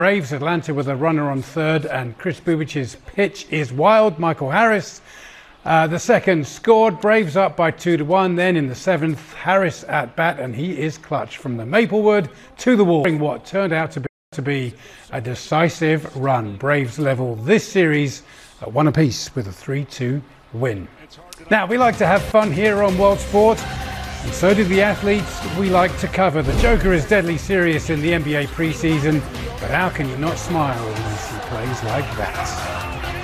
Braves, Atlanta with a runner on third, and Kris Bubic's pitch is wild. Michael Harris, the second, scored. Braves up by 2-1. Then in the seventh, Harris at bat, and he is clutch from the Maplewood to the wall. What turned out to be a decisive run. Braves level this series at 1 apiece with a 3-2 win. Now, we like to have fun here on World Sport, and so do the athletes we like to cover. The Joker is deadly serious in the NBA preseason, but how can you not smile when you see plays like that?